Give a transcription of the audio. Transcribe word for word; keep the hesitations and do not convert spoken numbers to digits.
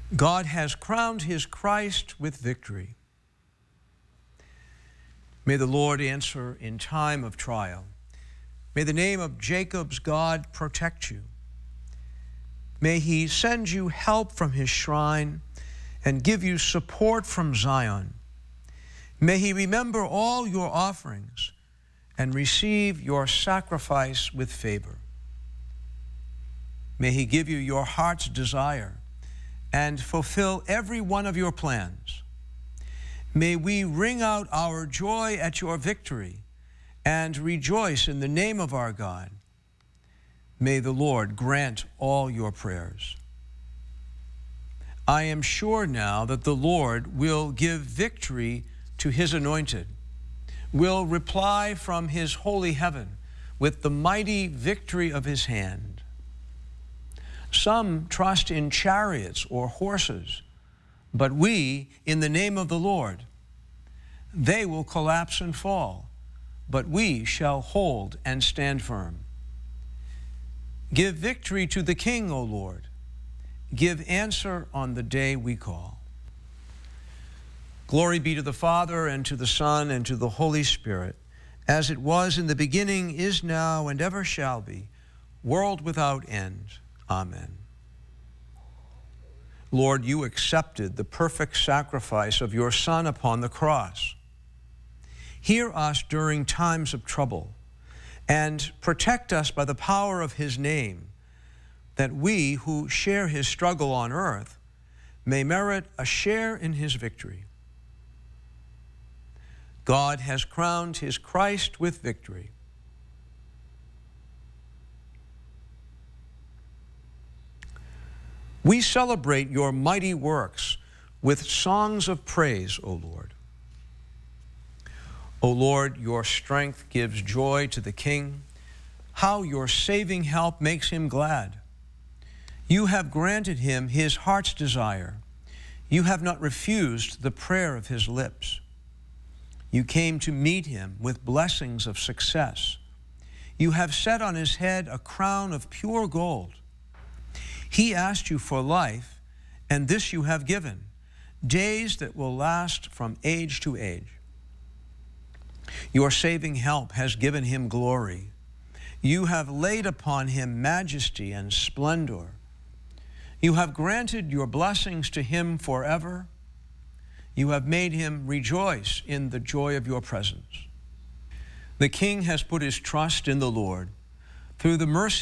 God has crowned his Christ with victory. May the Lord answer in time of trial. May the name of Jacob's God protect you. May he send you help from his shrine and give you support from Zion. May he remember all your offerings and receive your sacrifice with favor. May he give you your heart's desire and fulfill every one of your plans. May we ring out our joy at your victory and rejoice in the name of our God. May the Lord grant all your prayers. I am sure now that the Lord will give victory to his anointed, will reply from his holy heaven with the mighty victory of his hand. Some trust in chariots or horses, but we, in the name of the Lord, they will collapse and fall, but we shall hold and stand firm. Give victory to the King, O Lord. Give answer on the day we call. Glory be to the Father, and to the Son, and to the Holy Spirit, as it was in the beginning, is now, and ever shall be, world without end. Amen. Lord, you accepted the perfect sacrifice of your Son upon the cross. Hear us during times of trouble, and protect us by the power of his name, that we who share his struggle on earth may merit a share in his victory. God has crowned his Christ with victory. We celebrate your mighty works with songs of praise, O Lord. O Lord, your strength gives joy to the King. How your saving help makes him glad. You have granted him his heart's desire. You have not refused the prayer of his lips. You came to meet him with blessings of success. You have set on his head a crown of pure gold. He asked you for life, and this you have given, days that will last from age to age. Your saving help has given him glory. You have laid upon him majesty and splendor. You have granted your blessings to him forever. You have made him rejoice in the joy of your presence. The King has put his trust in the Lord. Through the mercy